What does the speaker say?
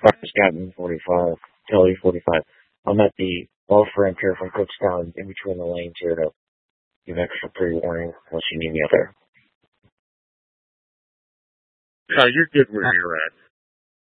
Scotton 45, Kelly 45. I'm at the off ramp here from Cookstown, in between the lanes here to give extra pre-warning unless you need me up there. Yeah, you're good where you're at.